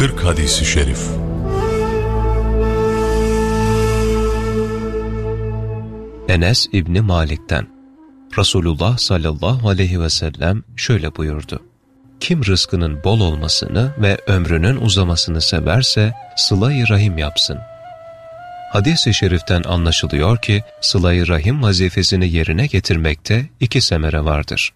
40 hadis-i şerif. Enes İbni Malik'ten Resulullah sallallahu aleyhi ve sellem şöyle buyurdu: Kim rızkının bol olmasını ve ömrünün uzamasını severse sıla-i rahim yapsın. Hadis-i şeriften anlaşılıyor ki sıla-i rahim vazifesini yerine getirmekte iki semere vardır.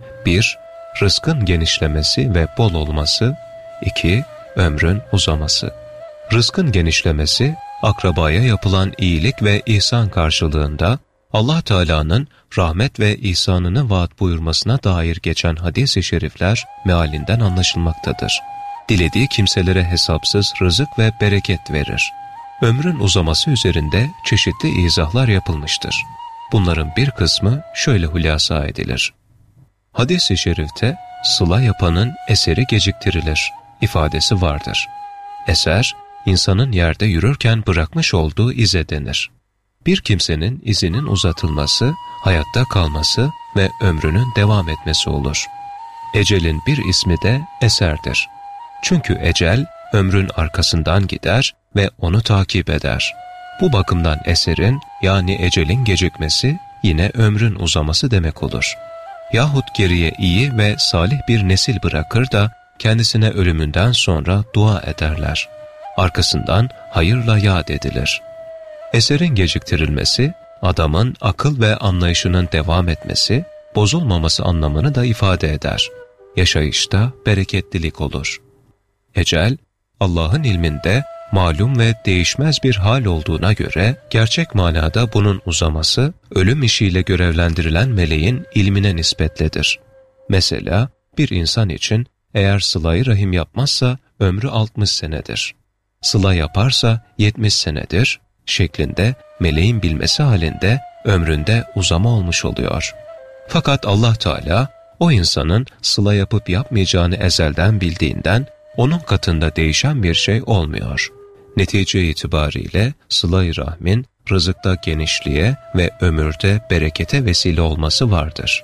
1- Rızkın genişlemesi ve bol olması. 2- Ömrün uzaması. Rızkın genişlemesi, akrabaya yapılan iyilik ve ihsan karşılığında Allah Teala'nın rahmet ve ihsanını vaat buyurmasına dair geçen hadis-i şerifler mealinden anlaşılmaktadır. Dilediği kimselere hesapsız rızık ve bereket verir. Ömrün uzaması üzerinde çeşitli izahlar yapılmıştır. Bunların bir kısmı şöyle hülasa edilir. Hadis-i şerifte sıla yapanın eseri geciktirilir ifadesi vardır. Eser, insanın yerde yürürken bırakmış olduğu ize denir. Bir kimsenin izinin uzatılması, hayatta kalması ve ömrünün devam etmesi olur. Ecelin bir ismi de eserdir. Çünkü ecel, ömrün arkasından gider ve onu takip eder. Bu bakımdan eserin, yani ecelin gecikmesi, yine ömrün uzaması demek olur. Yahut geriye iyi ve salih bir nesil bırakır da, kendisine ölümünden sonra dua ederler. Arkasından hayırla yad edilir. Eserin geciktirilmesi, adamın akıl ve anlayışının devam etmesi, bozulmaması anlamını da ifade eder. Yaşayışta bereketlilik olur. Ecel, Allah'ın ilminde malum ve değişmez bir hal olduğuna göre, gerçek manada bunun uzaması, ölüm işiyle görevlendirilen meleğin ilmine nispetlidir. Mesela, bir insan için eğer sıla-i rahim yapmazsa ömrü 60 senedir. Sıla yaparsa 70 senedir şeklinde meleğin bilmesi halinde ömründe uzama olmuş oluyor. Fakat Allah Teala o insanın sıla yapıp yapmayacağını ezelden bildiğinden onun katında değişen bir şey olmuyor. Netice itibariyle sıla-i rahmin rızıkta genişliğe ve ömürde berekete vesile olması vardır.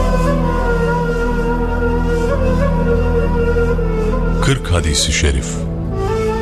40 hadis-i şerif.